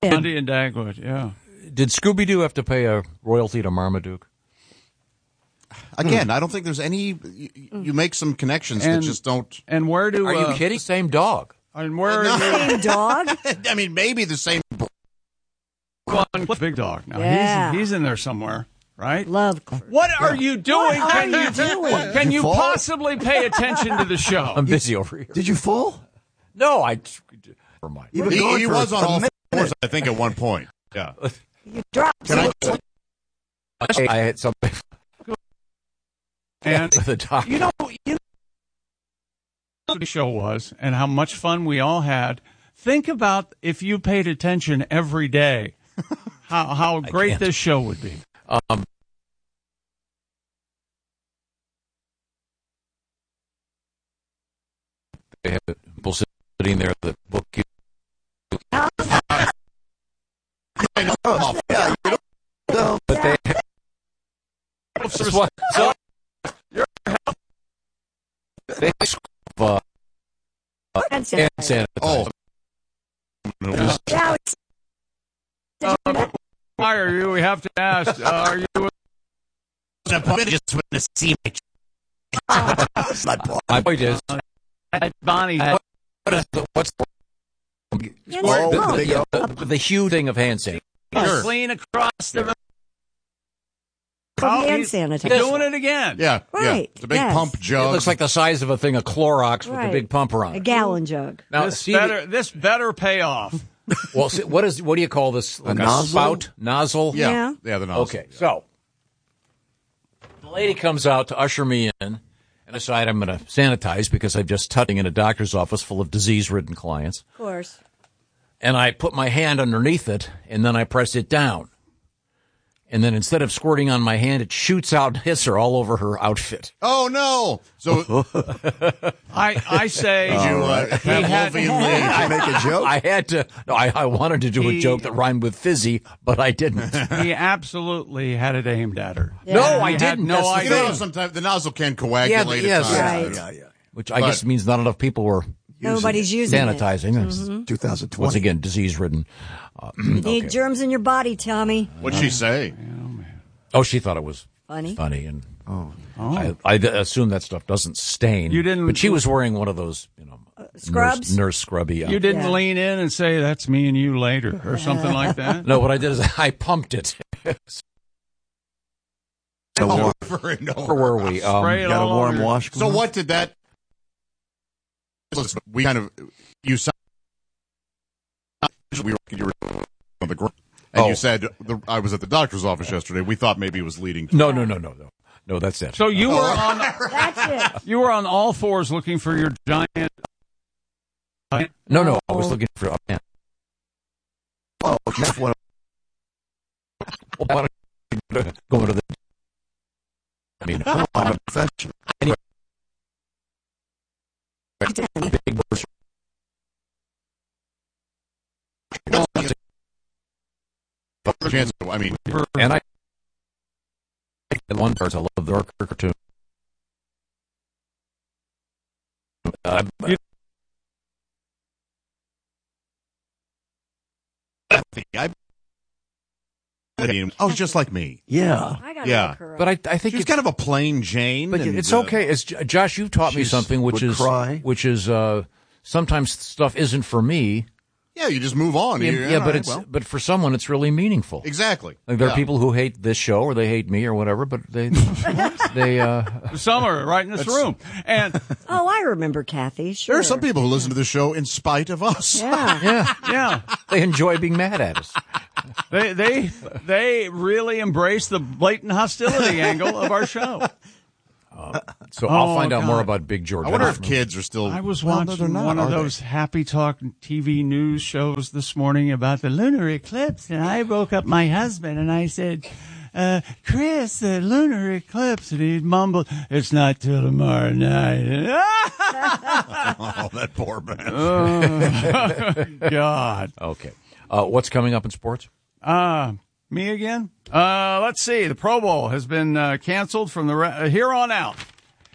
Bundy and Dagwood, yeah. Did Scooby-Doo have to pay a royalty to Marmaduke? Again, I don't think there's any. You make some connections that just don't. And where do... Are you kidding? Same dog. And where Same dog? I mean, maybe the same. Big Dog. Now, Yeah. he's in there somewhere, right? Love. What are you doing? What are you doing? Can you fall? possibly pay attention to the show? I'm busy over here. Did you fall? No, never mind. You've been gone He for was on a all minute. fours, I think, at one point. Yeah. You dropped Can I? I had something And with the dog. you know what the show was and how much fun we all had. Think about if you paid attention every day, how great can't. this show would be. They have people sitting there that book you. But they they Hand hand sanitizer. sanitizer. Now it's- Why are you? We have to ask. Are you? Just want to see my. My point is, Bonnie? what's the huge thing of hand sanitizer? Clean across the room. hand He's sanitizer. doing it again. Yeah, Right, It's a big yes. pump It jug. looks like the size of a thing of Clorox with a Right. big pumper on A it. gallon jug. Now, This see, better pay off. well, see, what do you call this? Like a nozzle? spout nozzle? yeah, the nozzle. Okay, so the lady comes out to usher me in, and I decide I'm going to sanitize because I'm just touching in a doctor's office full of disease-ridden clients. Of course. And I put my hand underneath it, and then I press it down. And then instead of squirting on my hand, it shoots out and hits her all over her outfit. Oh no! So I say you he had. have Wolfie and Lee. Did you make a joke? I had to. No, I wanted to do a joke that rhymed with fizzy, but I didn't. He absolutely had it aimed at her. Yeah. No, I He had didn't. no That's the You idea. know, thing. sometimes the nozzle can coagulate. Yeah, at yes. times. Right. Yeah. Which I guess means not enough people were Nobody's using sanitizing. it. It's 2020. once again, disease-ridden. You need germs in your body, Tommy. What'd she say? Oh, she thought it was Funny. and I assume that stuff doesn't stain. You didn't- but she was wearing one of those, Scrubs? nurse scrubby. You didn't Yeah. lean in and say, "That's me and you later," or something like that. No, what I did is I pumped it. Over and over. Where were we? Spray it Got a all warm over. wash. So what did that? Listen, we kind of you said you were on the ground, and you said I was at the doctor's office yesterday. We thought maybe it was leading to. No, that's it. So you were on. That's it. You were on all fours looking for your giant. No, I was looking for a man. Oh, that's what Why don't you go into the. I mean, I'm a professional. big bush. Chance, I mean, And I. And one part, I love the dark cartoon. just like me. Yeah. I gotta Yeah. look her up. But I think She's it's kind of a plain Jane. But and, it's okay. It's Josh. You've taught me She's- something, which would is cry. sometimes stuff isn't for me. Yeah, you just move on. Yeah, All but right, but for someone, it's really meaningful. exactly. Like there Yeah. are people who hate this show or they hate me or whatever, but they Some are right in this room, and Oh, I remember Kathy. Sure. There are some people who listen to the show in spite of us. Yeah. yeah, they enjoy being mad at us. they really embrace the blatant hostility angle of our show. So I'll find out God. more about Big George. I wonder if kids are still. I was Well, no, watching they're not, one of are they? those happy talk TV news shows this morning about the lunar eclipse, and I woke up my husband and I said, Chris, the lunar eclipse, and he mumbled, "It's not till tomorrow night." Oh, that poor man. God. Okay. What's coming up in sports? Me again? Let's see. The Pro Bowl has been canceled from here on out.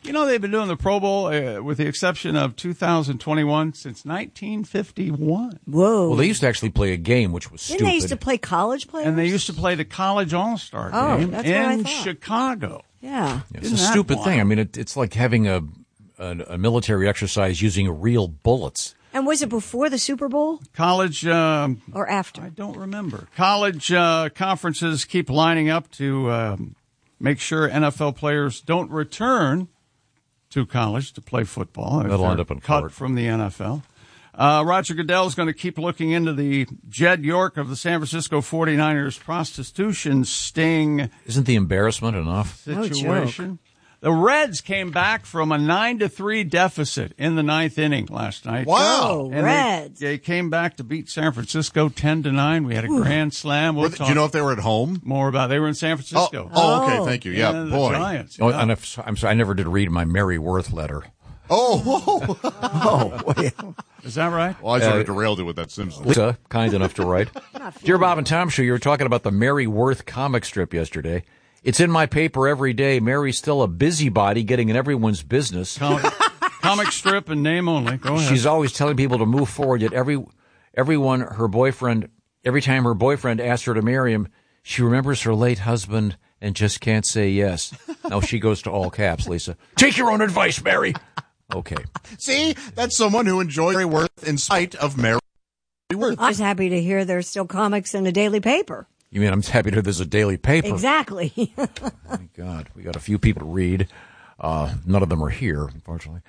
You know, they've been doing the Pro Bowl, with the exception of 2021, since 1951. Whoa. Well, they used to actually play a game, which was stupid. Didn't they used to play college players? And they used to play the College All-Star game that's what I in thought. Chicago. Yeah. It's Isn't a that stupid wild? thing. I mean, it's like having a military exercise using real bullets. And was it before the Super Bowl College, or after? I don't remember. College conferences keep lining up to make sure NFL players don't return to college to play football. if That'll end they're up in cut court. from the NFL. Roger Goodell is going to keep looking into the Jed York of the San Francisco 49ers prostitution sting Isn't the embarrassment enough? No joke. situation. The Reds came back from a 9-3 deficit in the ninth inning last night. Wow, And Reds. They came back to beat San Francisco 10-9. We had a grand slam. We'll Do talk you know if they were at home? more about. They were in San Francisco. Okay, thank you. Yeah, the boy. Giants. Oh, yeah. and I'm sorry, I never did read my Mary Worth letter. Oh, Oh, wait. Is that right? well, I sort of derailed it with that Simpsons. Lisa, kind enough to write. Dear Bob and Tom Show, you were talking about the Mary Worth comic strip yesterday. It's in my paper every day. Mary's still a busybody getting in everyone's business. Comic strip and name only. Go ahead. She's always telling people to move forward, yet every time her boyfriend asks her to marry him, she remembers her late husband and just can't say yes. Now she goes to all caps, Lisa. Take your own advice, Mary. Okay. See, that's someone who enjoys Mary Worth in spite of Mary Worth. I was happy to hear there's still comics in the daily paper. You mean I'm happy to hear there's a daily paper? Exactly. Thank God. We got a few people to read. None of them are here, unfortunately.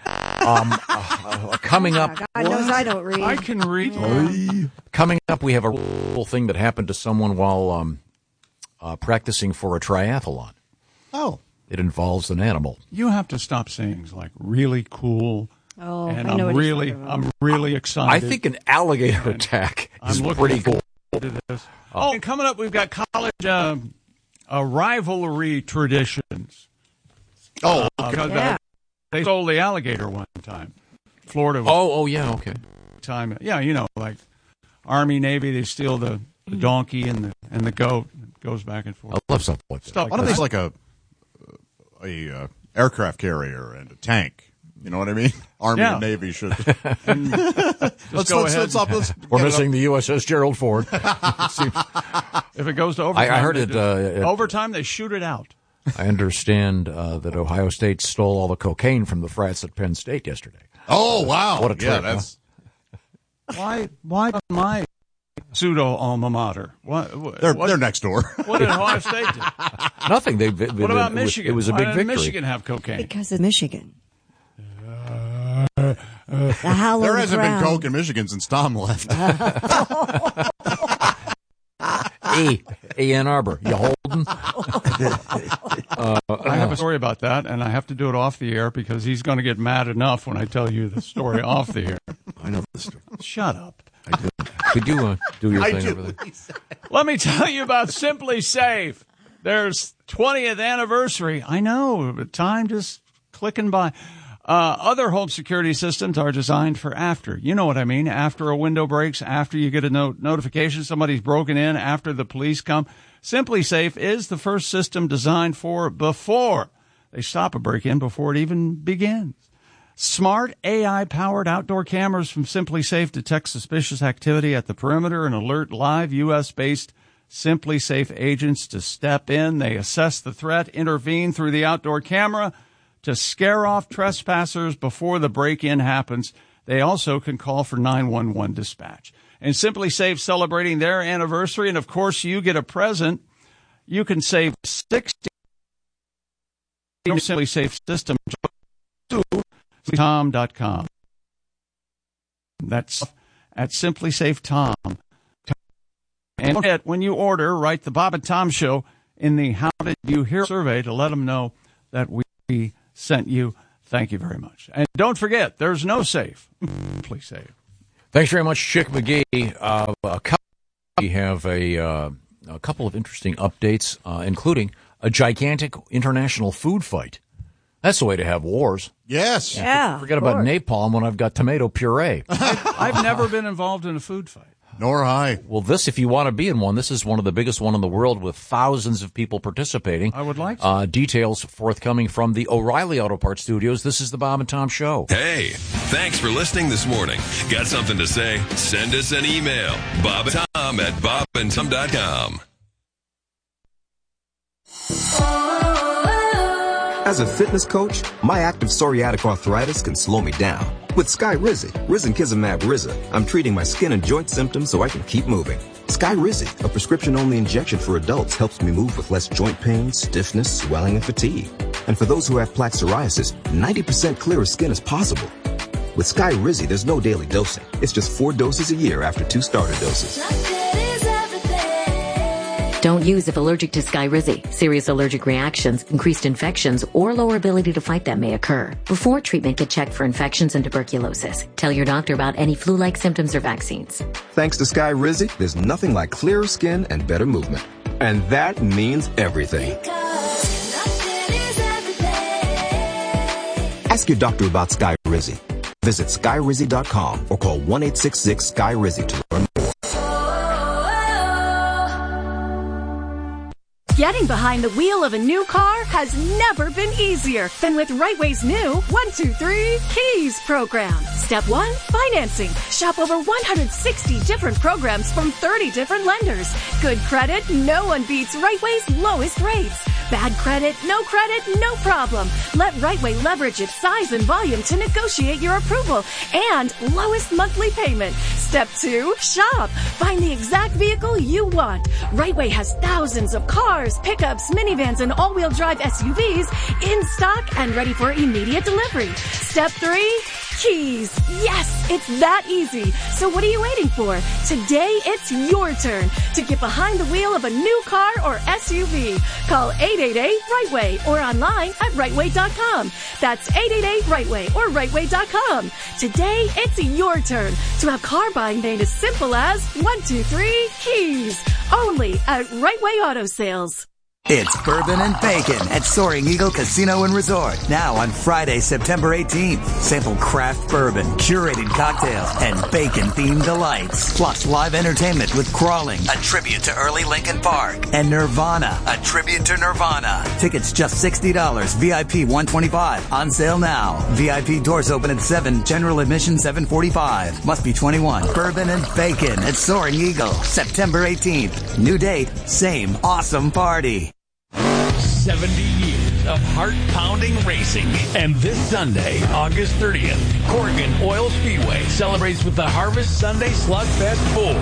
Coming up, God knows I don't read. I can read. Coming up, we have a real thing that happened to someone while practicing for a triathlon. Oh. It involves an animal. You have to stop saying things like really cool. Oh, and I know I'm what he's really, talking about. I'm really excited. I think an alligator attack is I'm looking pretty cool. to this. Oh, and coming up, we've got college rivalry traditions. Oh, Yeah. They stole the alligator one time. Florida was Oh, yeah, okay. time. Yeah, you know, like Army, Navy, they steal the donkey and the goat. It goes back and forth. I love something like that. Stuff why don't they like a aircraft carrier and a tank? You know what I mean? Army Yeah. and Navy should. Just go ahead. We're missing the USS Gerald Ford. If it goes to overtime, I heard they it. do- At- overtime, they shoot it out. I understand that Ohio State stole all the cocaine from the frats at Penn State yesterday. Oh, wow. What a Yeah, trip, that's. Why my pseudo alma mater? They're next door. What did Ohio State do? Nothing. What about Michigan? It was a Why big did victory. Michigan have cocaine? Because of Michigan. The hallowed There hasn't ground. been Coke in Michigan since Tom left. Ann Arbor. You holding? I have a story about that, and I have to do it off the air because he's going to get mad enough when I tell you the story off the air. I know this story. Shut up. Could you do your thing over there? Let me tell you about Simply Safe. There's 20th anniversary. I know, but time just clicking by. Other home security systems are designed for after. You know what I mean? After a window breaks, after you get a notification somebody's broken in, after the police come. Simply Safe is the first system designed for before. They stop a break-in before it even begins. Smart AI-powered outdoor cameras from Simply Safe detect suspicious activity at the perimeter and alert live U.S.-based Simply Safe agents to step in. They assess the threat, intervene through the outdoor camera to scare off trespassers before the break-in happens. They also can call for 911 dispatch. And Simply Safe celebrating their anniversary, and of course you get a present. You can save 60 Simply Safe system to Tom.com. That's at SimplySafeTom. And when you order, write the Bob and Tom Show in the How Did You Hear survey to let them know that we sent you. Thank you very much. And don't forget, there's no safe. Please save. Thanks very much, Chick McGee. We have a couple of interesting updates, including a gigantic international food fight. That's the way to have wars. Yes. Yeah. Forget of about course. napalm when I've got tomato puree. I've never been involved in a food fight. Nor I. Well, this, if you want to be in one, this is one of the biggest one in the world with thousands of people participating. I would like to. Details forthcoming from the O'Reilly Auto Parts Studios. This is the Bob and Tom Show. Hey, thanks for listening this morning. Got something to say? Send us an email. Bob and Tom at bobandtom.com. As a fitness coach, my active psoriatic arthritis can slow me down. With Skyrizi, risankizumab Riza, I'm treating my skin and joint symptoms so I can keep moving. Skyrizi, a prescription-only injection for adults, helps me move with less joint pain, stiffness, swelling, and fatigue. And for those who have plaque psoriasis, 90% clearer skin is possible. With Skyrizi, there's no daily dosing. It's just 4 doses a year after 2 starter doses. Don't use if allergic to Skyrizi. Serious allergic reactions, increased infections, or lower ability to fight them may occur. Before treatment, get checked for infections and tuberculosis. Tell your doctor about any flu-like symptoms or vaccines. Thanks to Skyrizi, there's nothing like clearer skin and better movement. And that means everything. Ask your doctor about Skyrizi. Visit Skyrizi.com or call 1-866-SKY-RIZI to learn more. Getting behind the wheel of a new car has never been easier than with Rightway's new 1-2-3 Keys program. Step 1, financing. Shop over 160 different programs from 30 different lenders. Good credit, no one beats Rightway's lowest rates. Bad credit, no problem. Let Rightway leverage its size and volume to negotiate your approval and lowest monthly payment. Step 2, shop. Find the exact vehicle you want. Rightway has thousands of cars, pickups, minivans, and all-wheel drive SUVs in stock and ready for immediate delivery. Step 3, keys. Yes, it's that easy. So what are you waiting for? Today, it's your turn to get behind the wheel of a new car or SUV. Call 888-RIGHTWAY or online at rightway.com. That's 888-RIGHTWAY or rightway.com. Today, it's your turn to have car buying made as simple as 1-2-3 keys. Only at Rightway Auto Sales. It's Bourbon and Bacon at Soaring Eagle Casino and Resort. Now on Friday, September 18th. Sample craft bourbon, curated cocktails, and bacon-themed delights. Plus live entertainment with Crawling, a tribute to early Linkin Park, and Nirvana, a tribute to Nirvana. Tickets just $60, VIP $125. On sale now. VIP doors open at 7, general admission $745. Must be 21. Bourbon and Bacon at Soaring Eagle, September 18th. New date, same awesome party. 70 years of heart-pounding racing. And this Sunday, August 30th, Corrigan Oil Speedway celebrates with the Harvest Sunday Slugfest 4.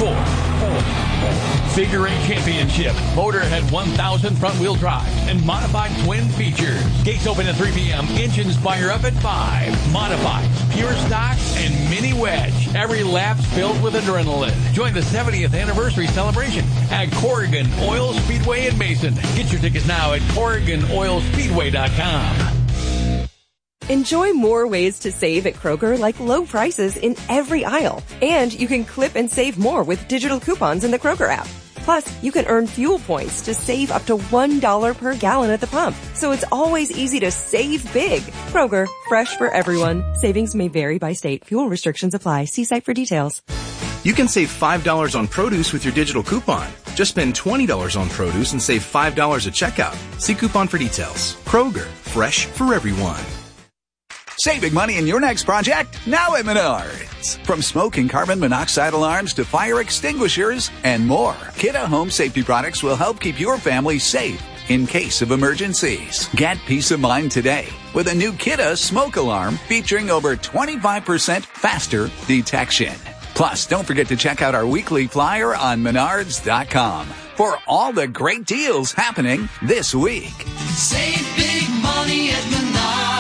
Figure 8 Championship, Motorhead 1000 front-wheel drive, and modified twin features. Gates open at 3 p.m., engines fire up at 5. Modified, pure stock, and mini wedge. Every lap's filled with adrenaline. Join the 70th anniversary celebration at Corrigan Oil Speedway in Mason. Get your tickets now at CorriganOilSpeedway.com. Enjoy more ways to save at Kroger, like low prices in every aisle. And you can clip and save more with digital coupons in the Kroger app. Plus, you can earn fuel points to save up to $1 per gallon at the pump. So it's always easy to save big. Kroger, fresh for everyone. Savings may vary by state. Fuel restrictions apply. See site for details. You can save $5 on produce with your digital coupon. Just spend $20 on produce and save $5 at checkout. See coupon for details. Kroger, fresh for everyone. Saving money in your next project? Now at Menards. From smoke and carbon monoxide alarms to fire extinguishers and more, Kidde Home Safety products will help keep your family safe in case of emergencies. Get peace of mind today with a new Kidde smoke alarm featuring over 25% faster detection. Plus, don't forget to check out our weekly flyer on Menards.com for all the great deals happening this week. Save big money at Menards.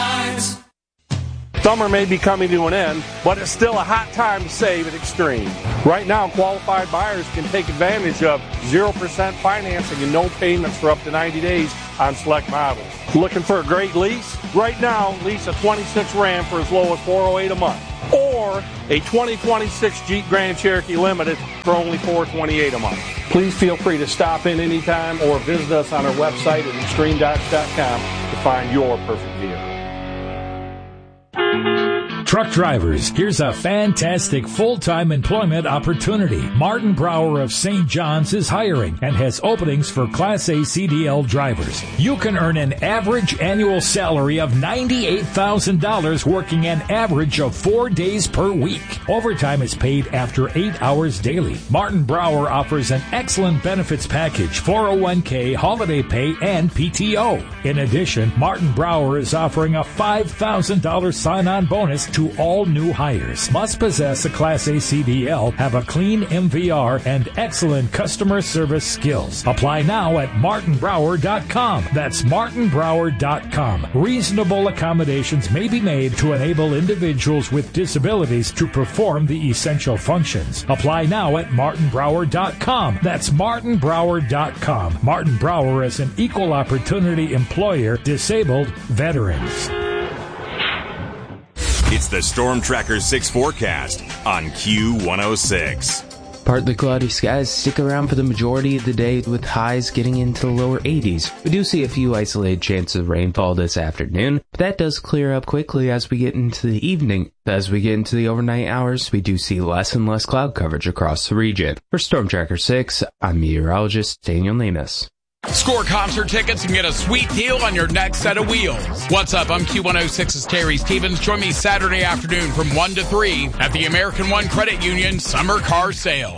Summer may be coming to an end, but it's still a hot time to save at Extreme. Right now, qualified buyers can take advantage of 0% financing and no payments for up to 90 days on select models. Looking for a great lease? Right now, lease a 26 Ram for as low as $408 a month. Or a 2026 Jeep Grand Cherokee Limited for only $428 a month. Please feel free to stop in anytime or visit us on our website at extremedodge.com to find your perfect vehicle. Truck drivers, here's a fantastic full-time employment opportunity. Martin Brower of St. John's is hiring and has openings for Class A CDL drivers. You can earn an average annual salary of $98,000 working an average of 4 days per week. Overtime is paid after 8 hours daily. Martin Brower offers an excellent benefits package, 401k, holiday pay, and PTO. In addition, Martin Brower is offering a $5,000 sign-on bonus to all new hires. Must possess a Class A CDL, have a clean MVR, and excellent customer service skills. Apply now at martinbrower.com. That's martinbrower.com. Reasonable accommodations may be made to enable individuals with disabilities to perform the essential functions. Apply now at martinbrower.com. That's martinbrower.com. Martin Brower is an equal opportunity employer, disabled veterans. It's the Storm Tracker 6 forecast on Q106. Partly cloudy skies stick around for the majority of the day with highs getting into the lower 80s. We do see a few isolated chances of rainfall this afternoon, but that does clear up quickly as we get into the evening. As we get into the overnight hours, we do see less and less cloud coverage across the region. For Storm Tracker 6, I'm meteorologist Daniel Namus. Score concert tickets and get a sweet deal on your next set of wheels. What's up? I'm Q106's Terry Stevens. Join me Saturday afternoon from 1 to 3 at the American One Credit Union Summer Car Sale.